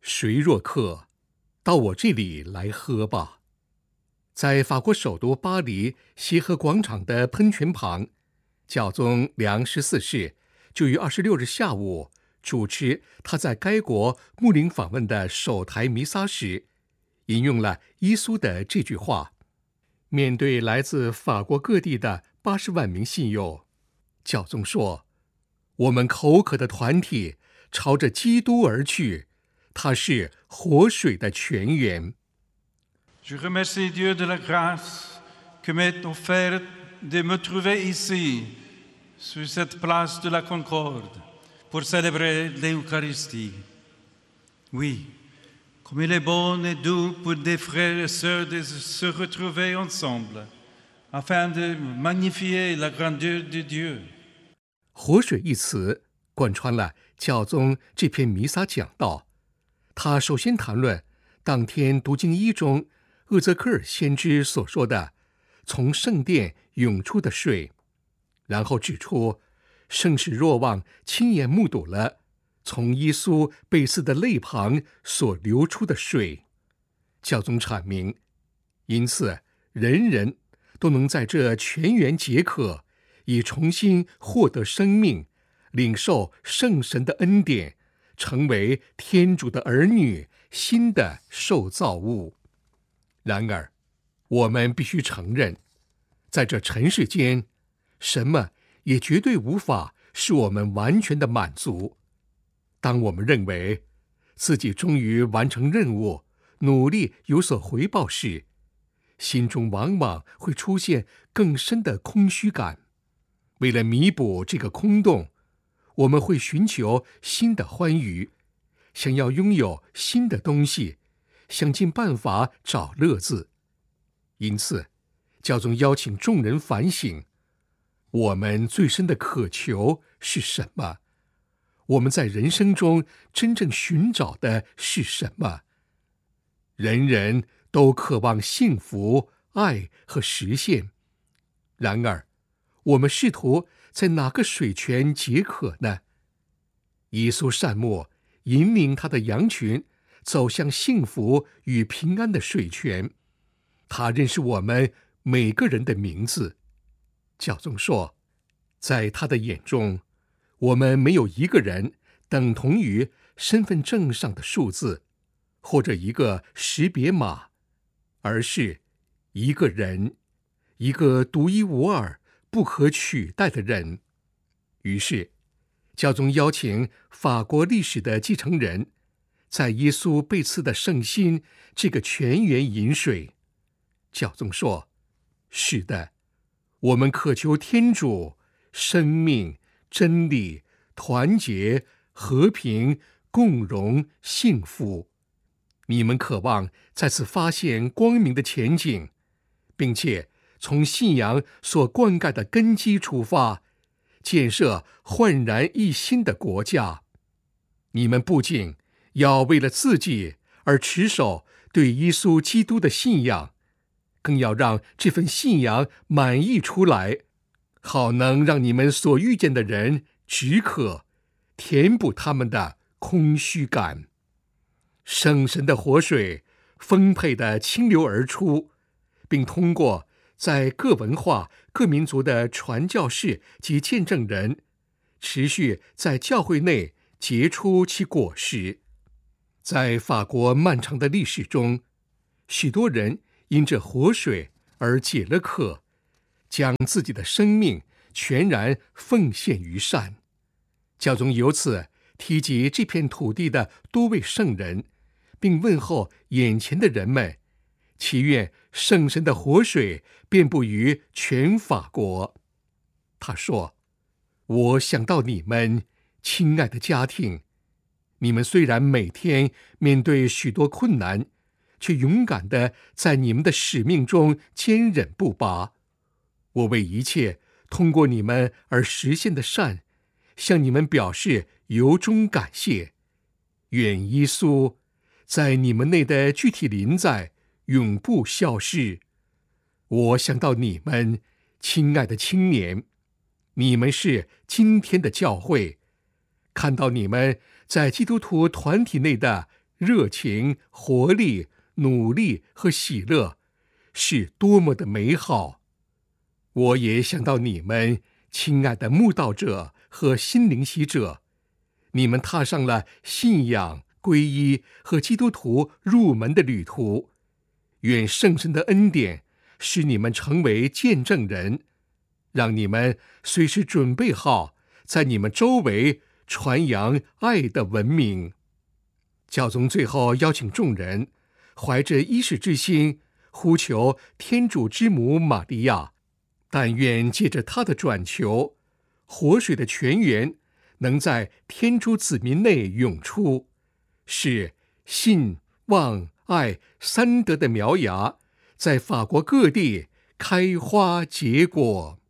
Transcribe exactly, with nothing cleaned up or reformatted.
谁若渴，到我这里来喝吧。在法国首都巴黎协和广场的喷泉旁，教宗良十四世就于二十六日下午主持他在该国牧灵访问的首台弥撒时，引用了耶稣的这句话。面对来自法国各地的八十万名信友，教宗说：我们口渴的团体朝着基督而去，他是活水的泉源。 Je remercie Dieu de la grâce que m'est offerte de me trouver ici, sur cette place de la Concorde, pour célébrer l'Eucharistie. Oui, comme il est bon et doux pour des frères et sœurs de se retrouver ensemble, afin de magnifier la grandeur de Dieu. 活水一词贯穿了教宗这篇弥撒讲道。他首先谈论当天读经一中厄泽科尔先知所说的从圣殿涌出的水，然后指出圣使若望亲眼目睹了从耶稣被刺的肋旁所流出的水。教宗阐明，因此人人都能在这泉源解渴，以重新获得生命，领受圣神的恩典，成为天主的儿女，新的受造物。然而，我们必须承认，在这尘世间，什么也绝对无法使我们完全的满足。当我们认为自己终于完成任务，努力有所回报时，心中往往会出现更深的空虚感。为了弥补这个空洞，我们会寻求新的欢愉，想要拥有新的东西，想尽办法找乐子。因此，教宗邀请众人反省：我们最深的渴求是什么？我们在人生中真正寻找的是什么？人人都渴望幸福、爱和实现。然而，我们试图在哪个水泉解渴呢？耶稣善牧引领他的羊群走向幸福与平安的水泉。他认识我们每个人的名字。教宗说，在他的眼中，我们没有一个人等同于身份证上的数字，或者一个识别码，而是一个人，一个独一无二、不可取代的人。于是，教宗邀请法国历史的继承人，在耶稣被刺的圣心这个泉源饮水。教宗说：是的，我们渴求天主生命、真理、团结、和平、共荣、幸福。你们渴望再次发现光明的前景，并且从信仰所灌溉的根基出发，建设焕然一新的国家。你们不仅要为了自己而持守对耶稣基督的信仰，更要让这份信仰满溢出来，好能让你们所遇见的人止渴，填补他们的空虚感。圣神的活水丰沛地清流而出，并通过在各文化、各民族的传教士及见证人，持续在教会内结出其果实。在法国漫长的历史中，许多人因这活水而解了渴，将自己的生命全然奉献于善。教宗由此提及这片土地的多位圣人，并问候眼前的人们，祈愿圣神的活水遍布于全法国。他说：我想到你们，亲爱的家庭，你们虽然每天面对许多困难，却勇敢地在你们的使命中坚忍不拔。我为一切通过你们而实现的善，向你们表示由衷感谢。愿耶稣在你们内的具体临在永不消逝。我想到你们，亲爱的青年，你们是今天的教会，看到你们在基督徒团体内的热情、活力、努力和喜乐，是多么的美好！我也想到你们，亲爱的慕道者和心灵习者，你们踏上了信仰、皈依和基督徒入门的旅途。愿圣神的恩典使你们成为见证人，让你们随时准备好，在你们周围传扬爱的文明。教宗最后邀请众人，怀着依世之心，呼求天主之母玛利亚，但愿借着她的转求，活水的泉源能在天主子民内涌出，使信、望、爱三德的苗芽在法国各地开花结果。